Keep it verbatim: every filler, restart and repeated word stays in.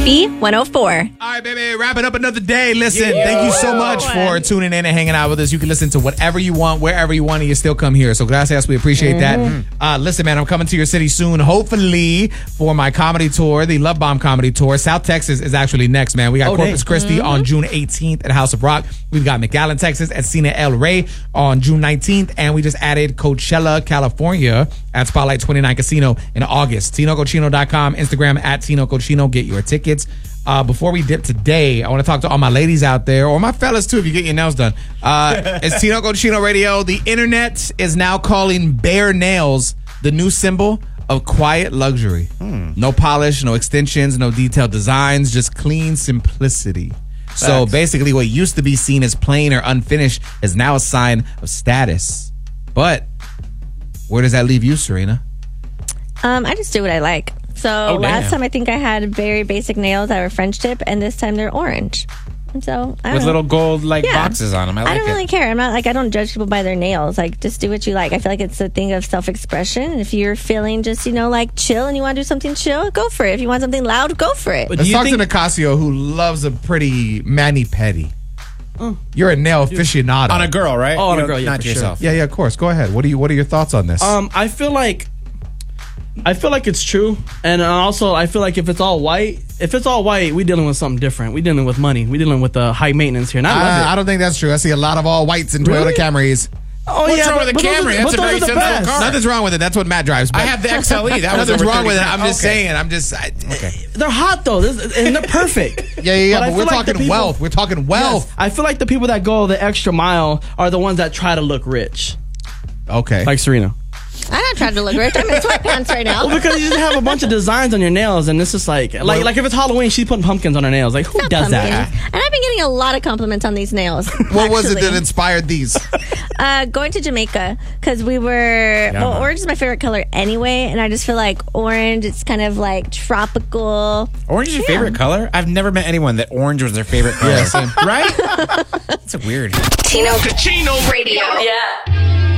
B one oh four. All right, baby, wrapping up another day. Listen, Yeah. thank you so much for tuning in and hanging out with us. You can listen to whatever you want, wherever you want, and you still come here. So gracias, we appreciate Mm-hmm. that. Uh, listen, man, I'm coming to your city soon, hopefully, for my comedy tour, the Love Bomb Comedy Tour. South Texas is actually next, man. We got Oh, Corpus dang. Christi Mm-hmm. on June eighteenth at House of Rock. We've got McAllen, Texas at Cena El Rey on June nineteenth, and we just added Coachella, California at Spotlight twenty-nine Casino in August. Tino Cochino dot com, Instagram at Tino Cochino. Get your tickets. Uh, before we dip today, I want to talk to all my ladies out there, or my fellas too, if you get your nails done. Uh, it's Tino Cochino Radio. The internet is now calling bare nails the new symbol of quiet luxury. Hmm. No polish, no extensions, no detailed designs, just clean simplicity. So Facts. basically, what used to be seen as plain or unfinished is now a sign of status. But where does that leave you, Serena? Um, I just do what I like. So Oh, last damn. time I think I had very basic nails that were French tip, and this time they're orange. And so I don't With know. little gold like Yeah. boxes on them. I like I don't it. really care. I'm not like I don't judge people by their nails. Like just do what you like. I feel like it's a thing of self-expression. And if you're feeling just you know like chill and you want to do something chill, go for it. If you want something loud, go for it. But Let's do you talk think- to Nicasio, who loves a pretty mani-pedi. You're a nail aficionado. On a girl, right? Oh, on You a know, girl, yeah, not for sure. yourself. Yeah, yeah, of course. Go ahead. What do you? What are your thoughts on this? Um, I feel like, I feel like it's true, and also I feel like if it's all white, if it's all white, we dealing with something different. We dealing with money. We dealing with uh, high maintenance here, and I love I, it. I don't think that's true. I see a lot of all whites in Toyota Really? Camrys. Oh What's yeah, wrong but- with a but those are- Camry? That's but a those very are the sensible best. car. Nothing's wrong with it. That's what Matt drives. I have the X L E. That was Nothing's over wrong with it. I'm thirty. just Okay. saying. I'm just. I, Okay. They're hot though, this, and they're perfect. Yeah, yeah, yeah. But I But, we're feel like the talking people- wealth. We're talking wealth. Yes, I feel like the people that go the extra mile are the ones that try to look rich, Okay. like Serena. I'm not trying to look rich. I'm in sweatpants right now. Well, because you just have a bunch of designs on your nails, and it's just like, like, like if it's Halloween, she's putting pumpkins on her nails. Like, who Not does that? pumpkins. And I've been getting a lot of compliments on these nails. What was it actually. that inspired these? Uh, going to Jamaica because we were. well, man. orange is my favorite color anyway, and I just feel like orange. It's kind of like tropical. Orange is your favorite color? I've never met anyone that orange was their favorite color. Yeah, same. Right? That's weird. Tino Cochino Radio. Yeah.